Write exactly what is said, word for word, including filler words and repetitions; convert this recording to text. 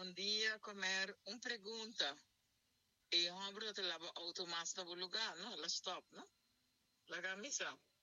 um dia comer uma pergunta. E eu abro te lava automático no lugar, não? Ela stop, não? La camisa.